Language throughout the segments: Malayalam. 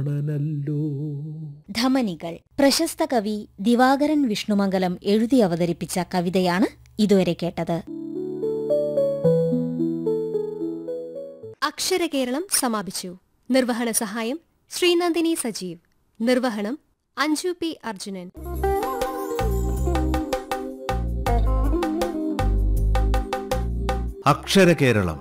ധമനികൾ പ്രശസ്ത കവി ദിവാകരൻ വിഷ്ണുമംഗലം എഴുതി അവതരിപ്പിച്ച കവിതയാണ് ഇതുവരെ കേട്ടത്. അക്ഷരകേരളം സമാപിച്ചു. നിർവഹണ സഹായം ശ്രീനന്ദിനി സജീവ്. നിർവഹണം Anju P Arjunan. Aksharakeralam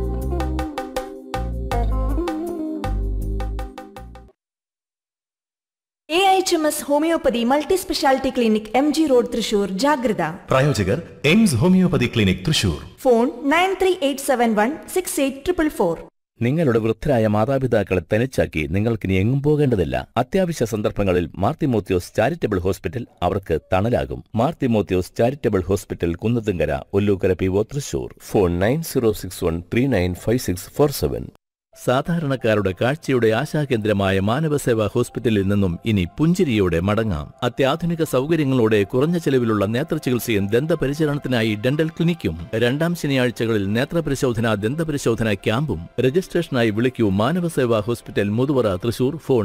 AHMS homeopathy multi speciality clinic MG road Thrissur. ജാഗ്രത. പ്രായോജകർ AIIMS homeopathy clinic Thrissur. Phone 9387148444. നിങ്ങളുടെ വൃദ്ധരായ മാതാപിതാക്കളെ തനിച്ചാക്കി നിങ്ങൾക്കിനി എങ്ങും പോകേണ്ടതില്ല. അത്യാവശ്യ സന്ദർഭങ്ങളിൽ മാർ തിമോത്തിയോസ് ചാരിറ്റബിൾ ഹോസ്പിറ്റൽ അവർക്ക് തണലാകും. Mar Timotheos charitable hospital, Kunnathunkara, Ollukkara PO, Thrissur. Phone 9061395647. സാധാരണക്കാരുടെ കാഴ്ചയുടെ ആശാകേന്ദ്രമായ മാനവസേവാ ഹോസ്പിറ്റലിൽ നിന്നും ഇനി പുഞ്ചിരിയോടെ മടങ്ങാം. അത്യാധുനിക സൗകര്യങ്ങളോടെ കുറഞ്ഞ ചെലവിലുള്ള നേത്രചികിത്സയും ദന്തപരിചരണത്തിനായി ഡെന്റൽ ക്ലിനിക്കും. രണ്ടാം ശനിയാഴ്ചകളിൽ നേത്രപരിശോധന, ദന്തപരിശോധന ക്യാമ്പും. രജിസ്ട്രേഷനായി വിളിക്കൂ മാനവസേവാ ഹോസ്പിറ്റൽ, മുതുവറ, തൃശൂർ. ഫോൺ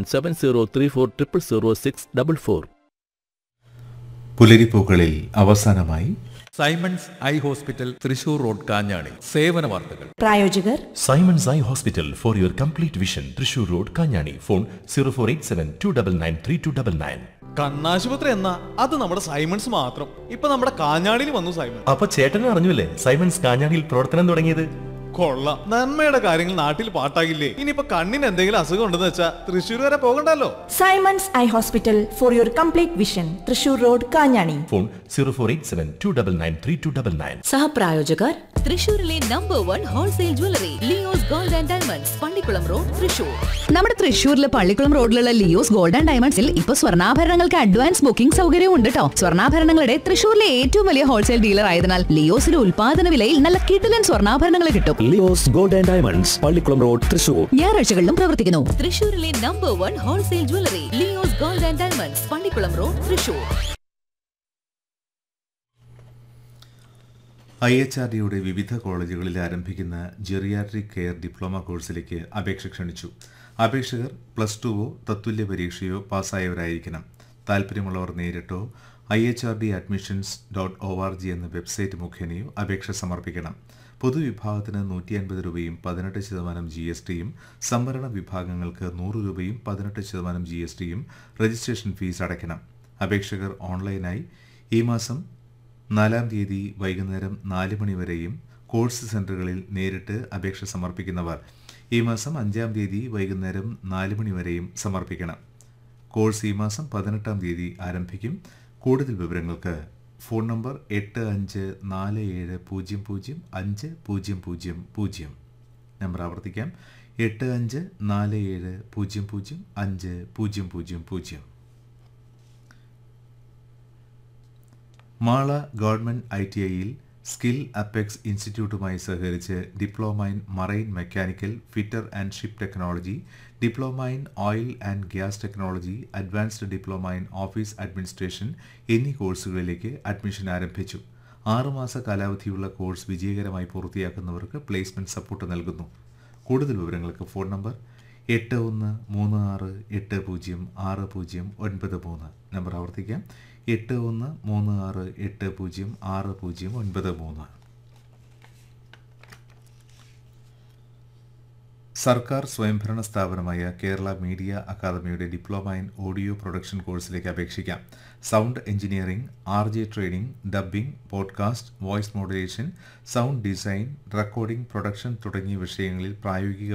7034000644. പുലരിപ്പൂക്കളിൽ അവസാനമായി Symons eye hospital, Thrissur road, Kanjani. സേവന വാർത്തകൾ. പ്രായോജകർ Symons eye hospital for your complete vision, Thrissur road, Kanjani. Phone 0487299399. കണ്ണാശുപത്രി എന്നാ അത് നമ്മുടെ സൈമൺസ് മാത്രം. ഇപ്പൊ നമ്മുടെ കാഞ്ഞാടിയിൽ വന്നു സൈമൺ. അപ്പൊ ചേട്ടനെ അറിഞ്ഞില്ലേ സൈമൺസ് കാഞ്ഞാണിയിൽ പ്രവർത്തനം തുടങ്ങിയത്? കൊള്ളാം. നന്മയുടെ കാര്യങ്ങൾ നാട്ടിൽ പാട്ടാകില്ലേ? ഇനിയിപ്പൊ കണ്ണിന് എന്തെങ്കിലും അസുഖം ഉണ്ടെന്ന് വെച്ചാ തൃശ്ശൂർ വരെ പോകണ്ടല്ലോ. Symons eye hospital for your complete vision, Thrissur road, Kanjani. Phone 0487299399. സഹപ്രായോജകർ തൃശൂരിലെ number 1 wholesale jewellery Leo's gold and diamonds, Pallikkulam road, Thrissur. നമ്മുടെ തൃശൂരിലെ പള്ളിക്കുളം റോഡിലുള്ള ലിയോസ് ഗോൾഡ് ആൻഡ് ഡയമണ്ട്സിൽ ഇപ്പൊ സ്വർണ്ണാഭരണങ്ങൾക്ക് അഡ്വാൻസ് ബുക്കിംഗ് സൗകര്യവും ഉണ്ട് കേട്ടോ. സ്വർണ്ണാഭരണങ്ങളുടെ തൃശൂരിലെ ഏറ്റവും വലിയ ഹോൾസെയിൽ ഡീലർ ആയതിനാൽ ലിയോസിലെ ഉൽപാദന വിലയിൽ നല്ല കിടിലൻ സ്വർണ്ണാഭരണങ്ങൾ കിട്ടും. Leo's gold and diamonds, Pallikkulam road, Thrissur. ഞായറാഴ്ചകളിലും പ്രവർത്തിക്കുന്നു. തൃശൂരിലെ number 1 wholesale jewellery Leo's gold and diamonds, Pallikkulam road, Thrissur. IHRDയുടെ വിവിധ കോളേജുകളിൽ ആരംഭിക്കുന്ന ജെറിയാട്രിക് കെയർ ഡിപ്ലോമ കോഴ്സിലേക്ക് അപേക്ഷ ക്ഷണിച്ചു. അപേക്ഷകർ +2 തത്തുല്യ പരീക്ഷയോ പാസ്സായവരായിരിക്കണം. താൽപ്പര്യമുള്ളവർ നേരിട്ടോ IHRDadmissions.org എന്ന വെബ്സൈറ്റ് മുഖേനയോ അപേക്ഷ സമർപ്പിക്കണം. പൊതുവിഭാഗത്തിന് 150 രൂപയും 18% GSTയും, സംവരണ വിഭാഗങ്ങൾക്ക് 100 രൂപയും 18% GSTയും രജിസ്ട്രേഷൻ ഫീസ് അടയ്ക്കണം. അപേക്ഷകർ ഓൺലൈനായി ഈ മാസം 4-ാം തീയതി വൈകുന്നേരം 4 മണി വരെയും, കോഴ്സ് സെന്ററുകളിൽ നേരിട്ട് അപേക്ഷ സമർപ്പിക്കുന്നവർ ഈ മാസം 5-ാം തീയതി വൈകുന്നേരം 4 മണി വരെയും സമർപ്പിക്കണം. കോഴ്സ് ഈ മാസം 18-ാം തീയതി ആരംഭിക്കും. കൂടുതൽ വിവരങ്ങൾക്ക് ഫോൺ നമ്പർ 8547005000. നമ്പർ ആവർത്തിക്കാം, 8547005000. മാള ഗവൺമെന്റ് ITIയിൽ സ്കിൽ അപ്പെക്സ് ഇൻസ്റ്റിറ്റ്യൂട്ടുമായി സഹകരിച്ച് diploma in marine mechanical, fitter and ship technology, diploma in oil and gas technology, advanced diploma in office administration എന്നീ കോഴ്സുകളിലേക്ക് അഡ്മിഷൻ ആരംഭിച്ചു. 6 മാസ കാലാവധിയുള്ള കോഴ്സ് വിജയകരമായി പൂർത്തിയാക്കുന്നവർക്ക് പ്ലേസ്മെന്റ് സപ്പോർട്ട് നൽകുന്നു. കൂടുതൽ വിവരങ്ങൾക്ക് ഫോൺ നമ്പർ 8136806093. നമ്പർ ആവർത്തിക്കാം, 8136806093. സർക്കാർ സ്വയംഭരണ സ്ഥാപനമായ കേരള മീഡിയ അക്കാദമിയുടെ ഡിപ്ലോമ ഇൻ ഓഡിയോ പ്രൊഡക്ഷൻ കോഴ്സിലേക്ക് അപേക്ഷിക്കാം. Sound engineering, RJ training, dubbing, podcast, voice modulation, sound design, recording, production തുടങ്ങിയ വിഷയങ്ങളിൽ പ്രായോഗിക